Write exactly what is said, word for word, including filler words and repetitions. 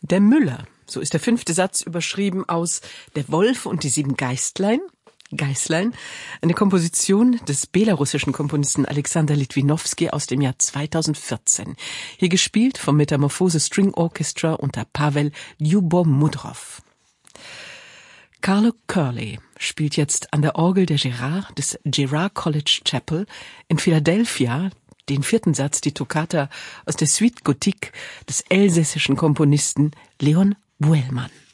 Der Müller, so ist der fünfte Satz überschrieben aus Der Wolf und die sieben Geistlein, Geißlein, eine Komposition des belarussischen Komponisten Alexander Litwinowski aus dem Jahr zweitausendvierzehn. Hier gespielt vom Metamorphose String Orchestra unter Pavel Lyubomudrow. Carlo Curley spielt jetzt an der Orgel der Girard des Girard College Chapel in Philadelphia den vierten Satz, die Toccata aus der Suite Gothique des elsässischen Komponisten Leon Buellmann.